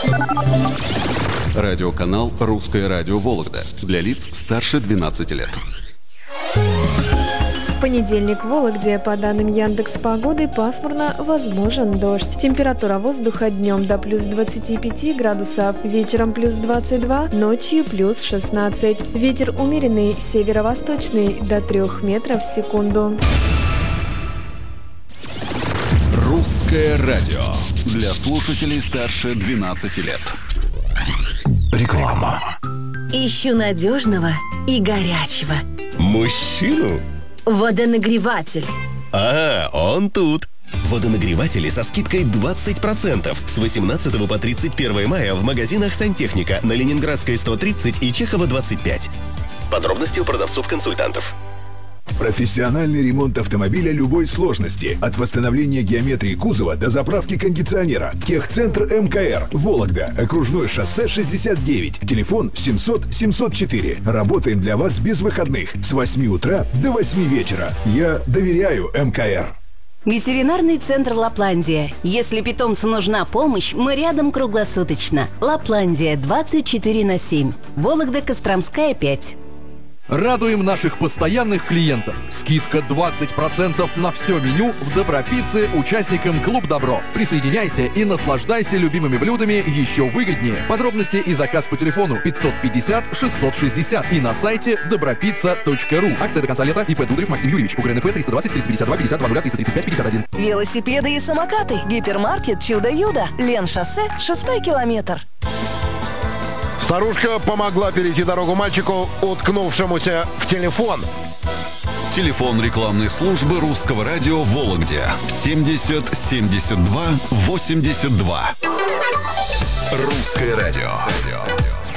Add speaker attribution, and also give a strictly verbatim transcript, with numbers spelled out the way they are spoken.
Speaker 1: Радиоканал «Русское радио Вологда» для лиц старше двенадцати лет.
Speaker 2: В понедельник в Вологде, по данным Яндекс.Погоды, пасмурно, возможен дождь. Температура воздуха днем до плюс двадцати пяти градусов, вечером плюс двадцать два, ночью плюс шестнадцать. Ветер умеренный, северо-восточный, до трех метров в секунду.
Speaker 1: «Русское радио» для слушателей старше двенадцати лет.
Speaker 3: Реклама.
Speaker 4: Ищу надежного и горячего
Speaker 3: Мужчину?
Speaker 4: водонагреватель.
Speaker 3: А, он тут. Водонагреватели со скидкой двадцать процентов с восемнадцатого по тридцать первое мая в магазинах «Сантехника» на Ленинградской сто тридцать и Чехова двадцать пять. Подробности у продавцов-консультантов.
Speaker 5: Профессиональный ремонт автомобиля любой сложности. От восстановления геометрии кузова до заправки кондиционера. Техцентр МКР. Вологда. Окружное шоссе шестьдесят девять. Телефон семьсот семьсот четыре. Работаем для вас без выходных. С восьми утра до восьми вечера. Я доверяю МКР.
Speaker 6: Ветеринарный центр «Лапландия». Если питомцу нужна помощь, мы рядом круглосуточно. «Лапландия» двадцать четыре на семь. Вологда, Костромская, пять.
Speaker 7: Радуем наших постоянных клиентов. Скидка двадцать процентов на все меню в Добропицце участникам Клуб Добро. Присоединяйся и наслаждайся любимыми блюдами еще выгоднее. Подробности и заказ по телефону пятьсот пятьдесят шестьсот шестьдесят и на сайте добропицца точка ру. Акция до конца лета. ИП Дударев Максим Юрьевич. УГРНП триста двадцать триста пятьдесят два пятьдесят два ноль триста тридцать пять пятьдесят один.
Speaker 8: Велосипеды и самокаты. Гипермаркет Чудо-Юдо. Лен-шоссе, шестой километр.
Speaker 9: Старушка помогла перейти дорогу мальчику, уткнувшемуся в телефон.
Speaker 1: Телефон рекламной службы «Русского радио» в Вологде. семьдесят семьдесят два восемьдесят два. «Русское радио».